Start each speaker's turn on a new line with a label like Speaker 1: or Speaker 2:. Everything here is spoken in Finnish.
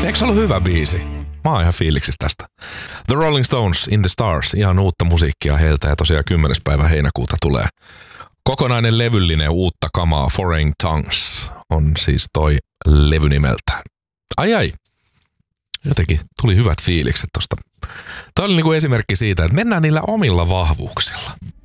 Speaker 1: Eikö se ollut hyvä biisi? Mä oon ihan fiiliksissä tästä. The Rolling Stones, In the Stars, ihan uutta musiikkia heiltä ja tosiaan 10. päivä heinäkuuta tulee kokonainen levyllinen uutta kamaa. Foreign Tongues on siis toi levy nimeltään. Ai. Jotenkin tuli hyvät fiilikset tosta. Tämä oli niinku esimerkki siitä, että mennään niillä omilla vahvuuksilla.